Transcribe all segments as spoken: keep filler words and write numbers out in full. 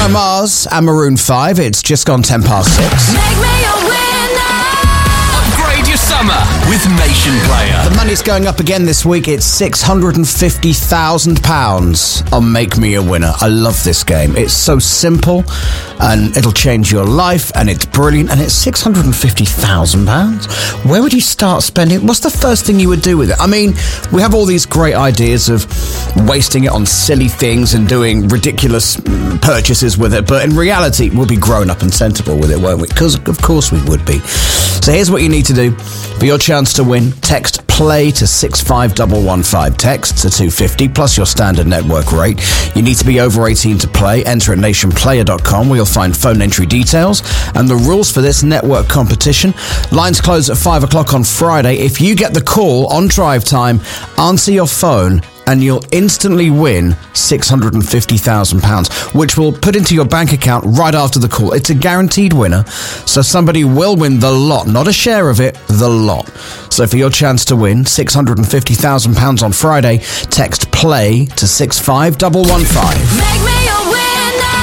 Bruno Mars and Maroon five. It's just gone ten past six. Make me a winner. Upgrade your summer with Nation Player. The money's going up again this week. It's six hundred fifty thousand pounds on Make Me a Winner. I love this game. It's so simple and it'll change your life and it's brilliant and it's six hundred fifty thousand pounds. Where would you start spending? What's the first thing you would do with it? I mean, we have all these great ideas of wasting it on silly things and doing ridiculous purchases with it, but in reality, we'll be grown up and sensible with it, won't we? Because of course we would be. So here's what you need to do. For your chance to win, text PLAY to six five one one five. Text to two fifty plus your standard network rate. You need to be over eighteen to play. Enter at nation player dot com where you'll find phone entry details and the rules for this network competition. Lines close at five o'clock on Friday. If you get the call on drive time, answer your phone and you'll instantly win six hundred fifty thousand pounds, which we'll put into your bank account right after the call. It's a guaranteed winner, so somebody will win the lot, not a share of it, the lot. So for your chance to win six hundred fifty thousand pounds on Friday, text PLAY to six five one one five. Make me a winner.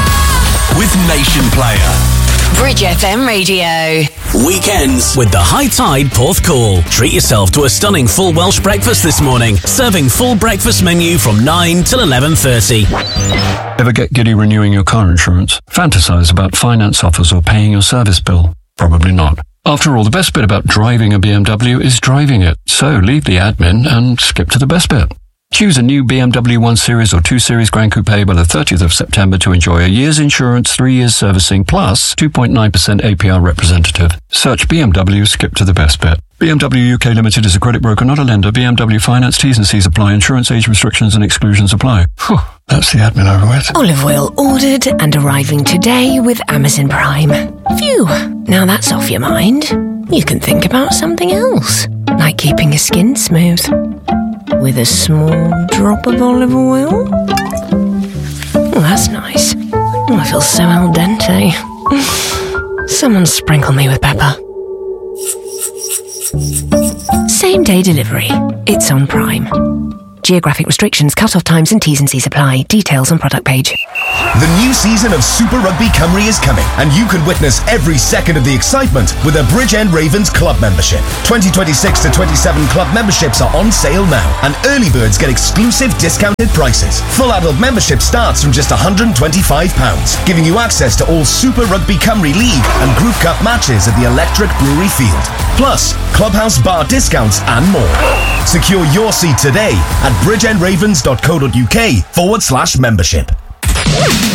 With Nation Player. Bridge F M Radio. Weekends with the High Tide Porthcawl. Treat yourself to a stunning full Welsh breakfast this morning. Serving full breakfast menu from nine till eleven thirty. Ever get giddy renewing your car insurance? Fantasize about finance offers or paying your service bill? Probably not. After all, the best bit about driving a B M W is driving it. So leave the admin and skip to the best bit. Choose a new B M W one Series or two Series Grand Coupe by the thirtieth of September to enjoy a year's insurance, three years servicing, plus two point nine percent A P R representative. Search B M W, skip to the best bit. B M W U K Limited is a credit broker, not a lender. B M W Finance, T's and C's apply. Insurance age restrictions and exclusions apply. Whew, that's the admin over with. Olive oil ordered and arriving today with Amazon Prime. Phew, now that's off your mind. You can think about something else, like keeping your skin smooth. With a small drop of olive oil. Oh, that's nice. Oh, I feel so al dente. Someone sprinkle me with pepper. Same day delivery. It's on Prime. Geographic restrictions, cut-off times and T's and C's apply. Details on product page. The new season of Super Rugby Cymru is coming, and you can witness every second of the excitement with a Bridgend Ravens club membership. twenty twenty-six to twenty-seven club memberships are on sale now, and early birds get exclusive discounted prices. Full adult membership starts from just one hundred twenty-five pounds, giving you access to all Super Rugby Cymru League and Group Cup matches at the Electric Brewery Field. Plus, clubhouse bar discounts and more. Secure your seat today at bridgeendravens.co.uk forward slash membership.